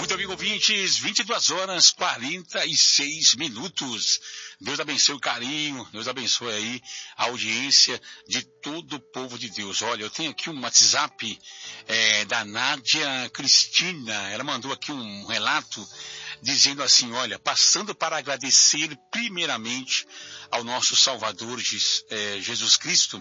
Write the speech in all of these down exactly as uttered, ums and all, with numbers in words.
Muito amigo ouvintes, vinte e duas horas, quarenta e seis minutos. Deus abençoe o carinho, Deus abençoe aí a audiência de todo o povo de Deus. Olha, eu tenho aqui um WhatsApp é, da Nádia Cristina. Ela mandou aqui um relato dizendo assim, olha, passando para agradecer primeiramente ao nosso Salvador é, Jesus Cristo,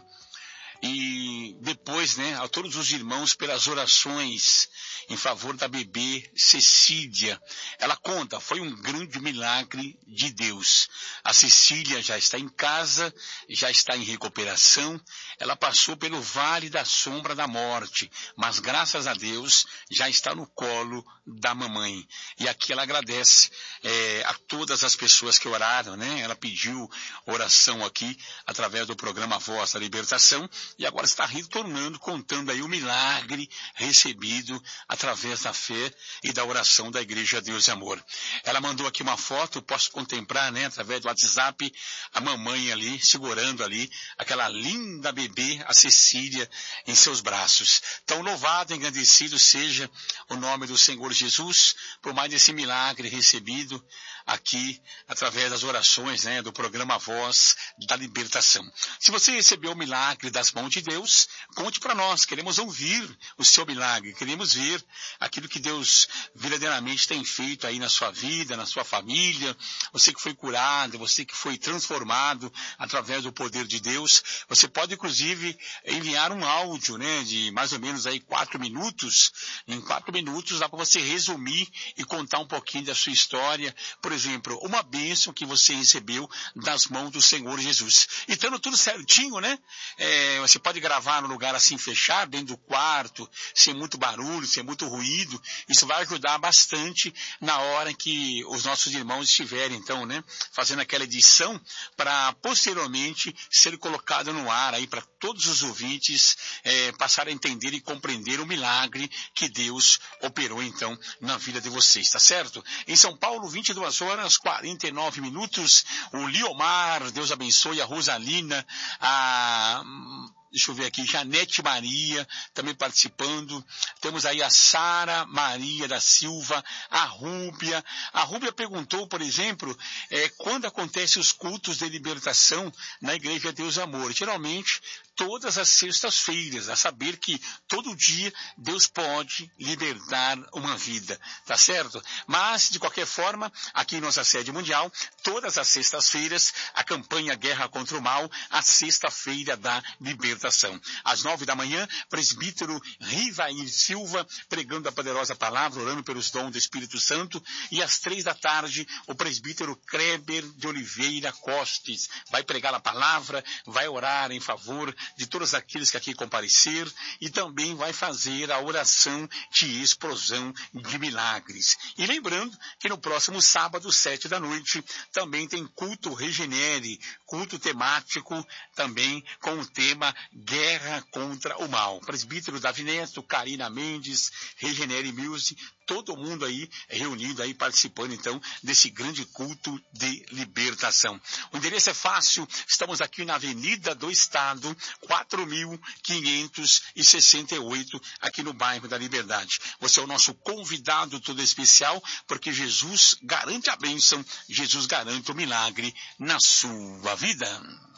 e depois, né, a todos os irmãos pelas orações em favor da bebê Cecília. Ela conta, foi um grande milagre de Deus. A Cecília já está em casa, já está em recuperação. Ela passou pelo vale da sombra da morte, mas graças a Deus já está no colo da mamãe. E aqui ela agradece é, a todas as pessoas que oraram, né? Ela pediu oração aqui através do programa Voz da Libertação, e agora está retornando, contando aí o milagre recebido através da fé e da oração da Igreja Deus e Amor. Ela mandou aqui uma foto, eu posso contemplar, né, através do WhatsApp, a mamãe ali, segurando ali, aquela linda bebê, a Cecília, em seus braços. Tão louvado e engrandecido seja o nome do Senhor Jesus, por mais desse milagre recebido aqui, através das orações, né, do programa Voz da Libertação. Se você recebeu o milagre das mãos de Deus, conte para nós, queremos ouvir o seu milagre, queremos ver aquilo que Deus verdadeiramente tem feito aí na sua vida, na sua família, você que foi curado, você que foi transformado através do poder de Deus. Você pode inclusive enviar um áudio, né, de mais ou menos aí quatro minutos, em quatro minutos dá para você resumir e contar um pouquinho da sua história, por exemplo, uma bênção que você recebeu das mãos do Senhor Jesus. E estando tudo certinho, né, é, você pode gravar no lugar assim fechado, dentro do quarto, sem muito barulho, sem muito ruído. Isso vai ajudar bastante na hora em que os nossos irmãos estiverem, então, né, fazendo aquela edição, para posteriormente ser colocado no ar aí para todos os ouvintes é, passarem a entender e compreender o milagre que Deus operou, então, na vida de vocês, tá certo? Em São Paulo, vinte e duas horas, quarenta e nove minutos, o Liomar, Deus abençoe, a Rosalina, a... Deixa eu ver aqui, Janete Maria, também participando. Temos aí a Sara Maria da Silva, a Rúbia. A Rúbia perguntou, por exemplo, é, quando acontecem os cultos de libertação na Igreja Deus Amor. Geralmente, todas as sextas-feiras, a saber que todo dia Deus pode libertar uma vida, tá certo? Mas, de qualquer forma, aqui em nossa sede mundial, todas as sextas-feiras, a campanha Guerra contra o Mal, a sexta-feira da libertação. Às nove da manhã, presbítero Rivair Silva, pregando a poderosa palavra, orando pelos dons do Espírito Santo. E às três da tarde, o presbítero Kleber de Oliveira Costes vai pregar a palavra, vai orar em favor de todos aqueles que aqui comparecer e também vai fazer a oração de explosão de milagres. E lembrando que no próximo sábado, sete da noite, também tem culto Regenere, culto temático também com o tema Guerra contra o Mal. Presbítero Davi Neto, Karina Mendes, Regenere Music, todo mundo aí reunido aí participando então desse grande culto de libertação. O endereço é fácil, estamos aqui na Avenida do Estado, quatro mil quinhentos e sessenta e oito, aqui no bairro da Liberdade. Você é o nosso convidado todo especial, porque Jesus garante a bênção, Jesus garante o milagre na sua vida.